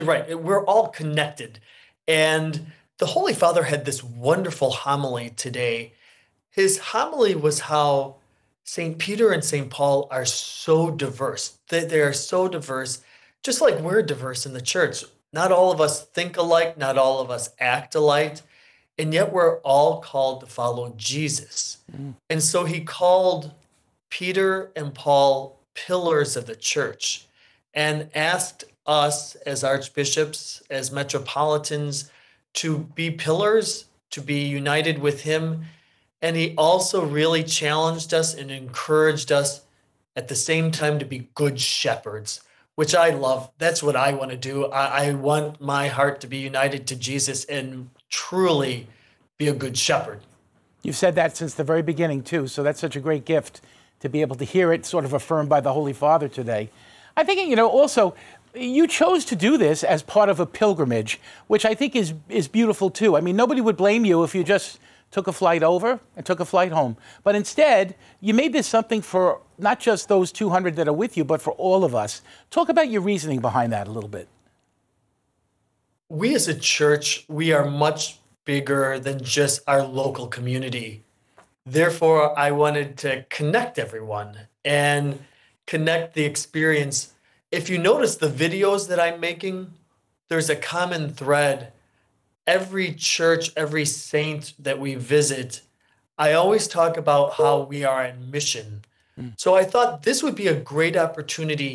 right. We're all connected. And the Holy Father had this wonderful homily today. His homily was how St. Peter and St. Paul are so diverse. They are so diverse, just like we're diverse in the church. Not all of us think alike, not all of us act alike, and yet we're all called to follow Jesus. Mm. And so he called Peter and Paul pillars of the church and asked us as archbishops, as metropolitans, to be pillars, to be united with him. And he also really challenged us and encouraged us at the same time to be good shepherds, which I love. That's what I want to do. I want my heart to be united to Jesus and truly be a good shepherd. You've said that since the very beginning, too, so that's such a great gift to be able to hear it sort of affirmed by the Holy Father today. I think, also, you chose to do this as part of a pilgrimage, which I think is beautiful, too. I mean, nobody would blame you if you just took a flight over and took a flight home. But instead, you made this something for not just those 200 that are with you, but for all of us. Talk about your reasoning behind that a little bit. We as a church, we are much bigger than just our local community. Therefore, I wanted to connect everyone and connect the experience. If you notice the videos that I'm making, there's a common thread. Every church, every saint that we visit, I always talk about how we are on mission. So I thought this would be a great opportunity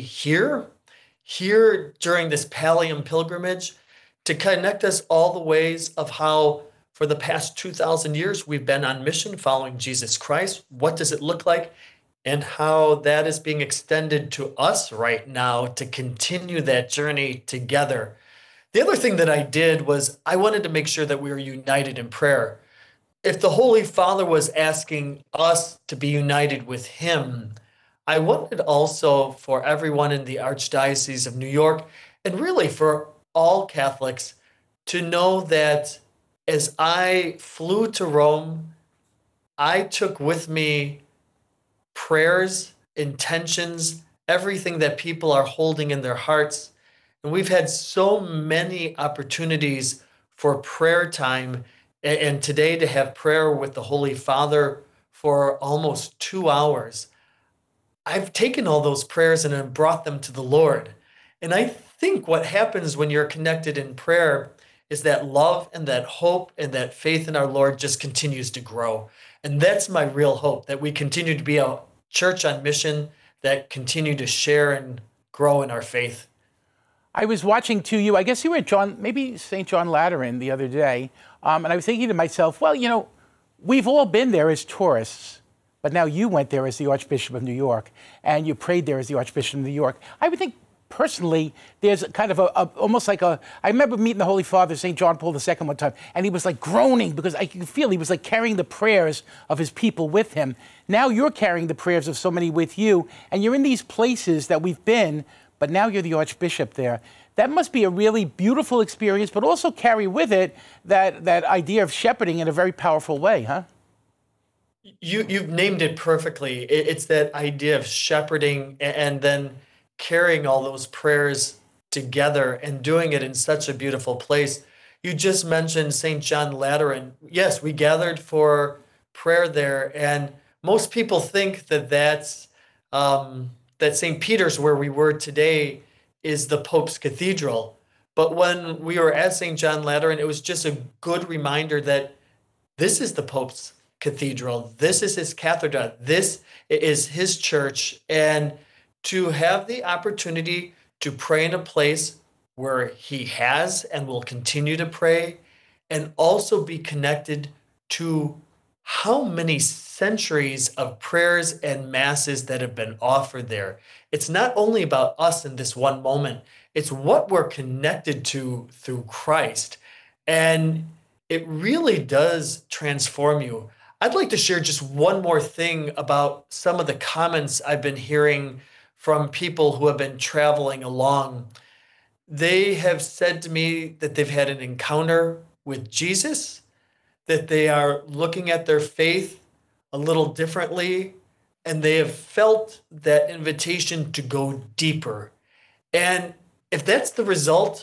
here during this Pallium pilgrimage, to connect us all the ways of how for the past 2,000 years we've been on mission following Jesus Christ. What does it look like? And how that is being extended to us right now to continue that journey together. The other thing that I did was I wanted to make sure that we were united in prayer. If the Holy Father was asking us to be united with him, I wanted also for everyone in the Archdiocese of New York, and really for all Catholics, to know that as I flew to Rome, I took with me prayers, intentions, everything that people are holding in their hearts. And we've had so many opportunities for prayer time. And today to have prayer with the Holy Father for almost 2 hours. I've taken all those prayers and I've brought them to the Lord. And I think what happens when you're connected in prayer is that love and that hope and that faith in our Lord just continues to grow. And that's my real hope, that we continue to be a church on mission, that continue to share and grow in our faith. I was watching you, I guess you were at maybe St. John Lateran the other day, and I was thinking to myself, well, we've all been there as tourists, but now you went there as the Archbishop of New York, and you prayed there as the Archbishop of New York. I would think, personally, there's kind of almost like I remember meeting the Holy Father, St. John Paul II one time, and he was like groaning because I could feel he was like carrying the prayers of his people with him. Now you're carrying the prayers of so many with you, and you're in these places that we've been, but now you're the Archbishop there. That must be a really beautiful experience, but also carry with it that idea of shepherding in a very powerful way, huh? You've named it perfectly. It's that idea of shepherding and then carrying all those prayers together and doing it in such a beautiful place. You just mentioned St. John Lateran. Yes, we gathered for prayer there, and most people think that that St. Peter's, where we were today, is the Pope's cathedral. But when we were at St. John Lateran, it was just a good reminder that this is the Pope's cathedral. This is his cathedra. This is his church. And to have the opportunity to pray in a place where he has and will continue to pray, and also be connected to how many centuries of prayers and masses that have been offered there. It's not only about us in this one moment, it's what we're connected to through Christ. And it really does transform you. I'd like to share just one more thing about some of the comments I've been hearing from people who have been traveling along. They have said to me that they've had an encounter with Jesus, that they are looking at their faith a little differently, and they have felt that invitation to go deeper. And if that's the result,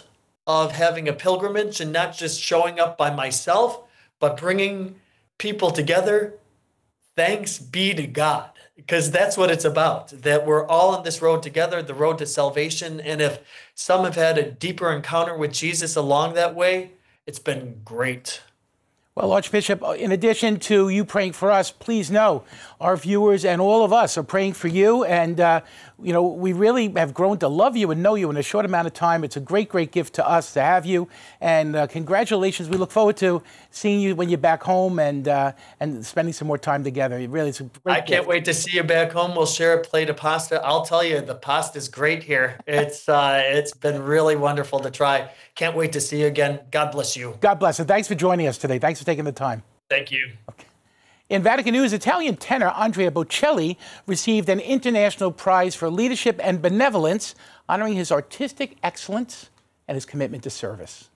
of having a pilgrimage and not just showing up by myself, but bringing people together. Thanks be to God, because that's what it's about, that we're all on this road together, the road to salvation. And if some have had a deeper encounter with Jesus along that way, it's been great. Well, Archbishop, in addition to you praying for us, please know our viewers and all of us are praying for you. And, we really have grown to love you and know you in a short amount of time. It's a great, great gift to us to have you. And congratulations. We look forward to seeing you when you're back home and spending some more time together. It's a great gift. Can't wait to see you back home. We'll share a plate of pasta. I'll tell you, the pasta is great here. It's been really wonderful to try. Can't wait to see you again. God bless you. God bless. And thanks for joining us today. Thanks for taking the time. Thank you. Okay. In Vatican News, Italian tenor Andrea Bocelli received an international prize for leadership and benevolence, honoring his artistic excellence and his commitment to service.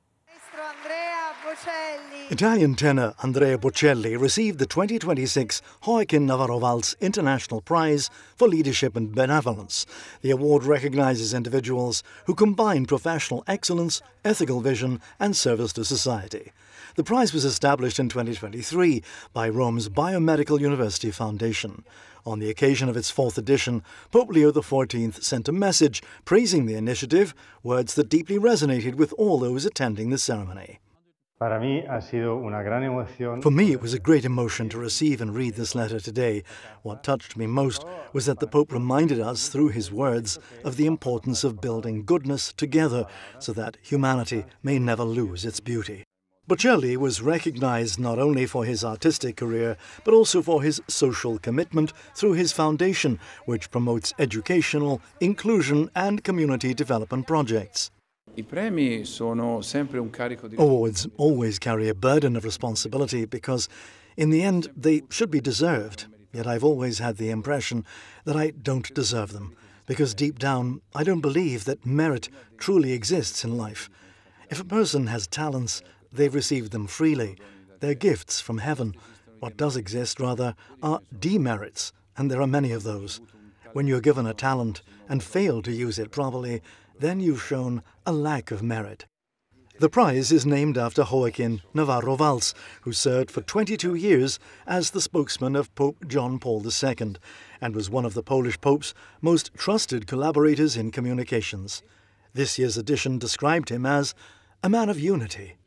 Italian tenor Andrea Bocelli received the 2026 Joaquin Navarro Valls International Prize for Leadership and Benevolence. The award recognizes individuals who combine professional excellence, ethical vision, and service to society. The prize was established in 2023 by Rome's Biomedical University Foundation. On the occasion of its fourth edition, Pope Leo XIV sent a message praising the initiative, words that deeply resonated with all those attending the ceremony. For me, it was a great emotion to receive and read this letter today. What touched me most was that the Pope reminded us, through his words, of the importance of building goodness together so that humanity may never lose its beauty. Bocelli was recognized not only for his artistic career, but also for his social commitment through his foundation, which promotes educational, inclusion, and community development projects. Awards always carry a burden of responsibility because, in the end, they should be deserved. Yet I've always had the impression that I don't deserve them, because deep down, I don't believe that merit truly exists in life. If a person has talents, they've received them freely. They're gifts from heaven. What does exist, rather, are demerits, and there are many of those. When you're given a talent and fail to use it properly, then you've shown a lack of merit. The prize is named after Joaquin Navarro Valls, who served for 22 years as the spokesman of Pope John Paul II and was one of the Polish Pope's most trusted collaborators in communications. This year's edition described him as a man of unity.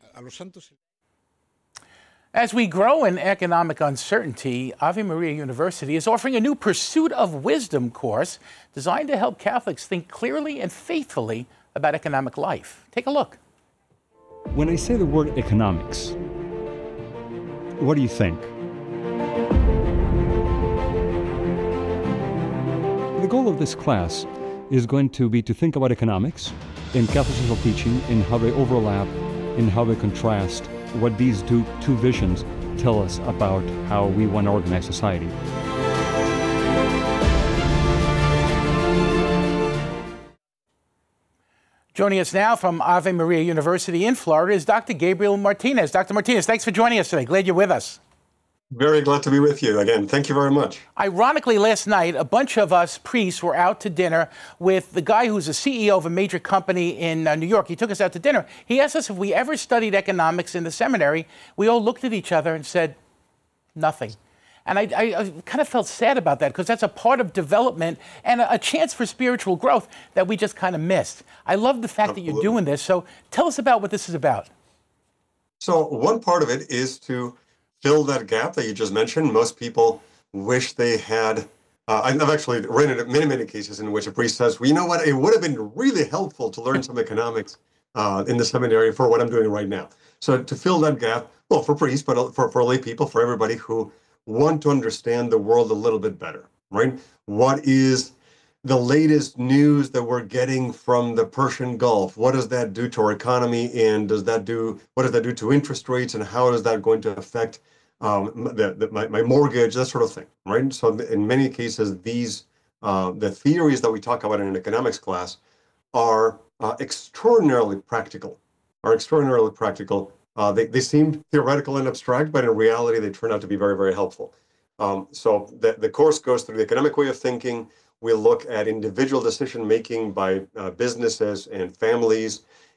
As we grow in economic uncertainty, Ave Maria University is offering a new Pursuit of Wisdom course designed to help Catholics think clearly and faithfully about economic life. Take a look. When I say the word economics, what do you think? The goal of this class is going to be to think about economics in Catholic social teaching, in how they overlap, in how they contrast, what these two visions tell us about how we want to organize society. Joining us now from Ave Maria University in Florida is Dr. Gabriel Martinez. Dr. Martinez, thanks for joining us today. Glad you're with us. Very glad to be with you again. Thank you very much. Ironically, last night, a bunch of us priests were out to dinner with the guy who's the CEO of a major company in New York. He took us out to dinner. He asked us if we ever studied economics in the seminary. We all looked at each other and said, nothing. And I kind of felt sad about that because that's a part of development and a chance for spiritual growth that we just kind of missed. I love the fact that you're doing this. So tell us about what this is about. So one part of it is to fill that gap that you just mentioned. Most people wish they had, I've actually read it many, many cases in which a priest says, well, you know what, it would have been really helpful to learn some economics in the seminary for what I'm doing right now. So to fill that gap, well, for priests, but for lay people, for everybody who want to understand the world a little bit better, right? What is the latest news that we're getting from the Persian Gulf? What does that do to our economy? And what does that do to interest rates? And how is that going to affect my mortgage, that sort of thing, right? So in many cases, the theories that we talk about in an economics class are extraordinarily practical. They seem theoretical and abstract, but in reality, they turn out to be very, very helpful. So the course goes through the economic way of thinking. We look at individual decision-making by businesses and families.